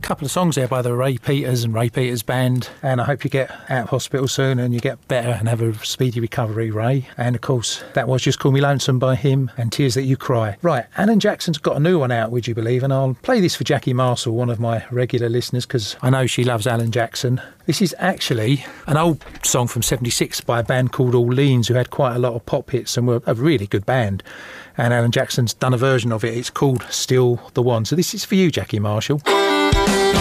couple of songs there by the Ray Peters and Ray Peters Band, and I hope you get out of hospital soon and you get better and have a speedy recovery, Ray. And of course, that was Just Call Me Lonesome by him and Tears That You Cry. Right, Alan Jackson's got a new one out, would you believe? And I'll play this for Jackie Marshall, one of my regular listeners, because I know she loves Alan Jackson. This is actually an old song from '76 by a band called Orleans, who had quite a lot of pop hits and were a really good band. And Alan Jackson's done a version of it. It's called Still the One. So this is for you, Jackie Marshall.